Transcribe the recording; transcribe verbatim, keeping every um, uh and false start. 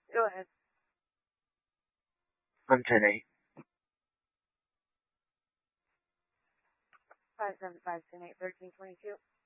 Go ahead. I'm ten eight. Five seven five ten eight thirteen twenty two.